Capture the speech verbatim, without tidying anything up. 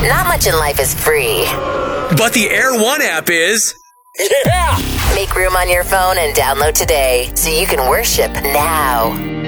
Not much in life is free. But the Air One app is. Yeah! Make room on your phone and download today so you can worship now.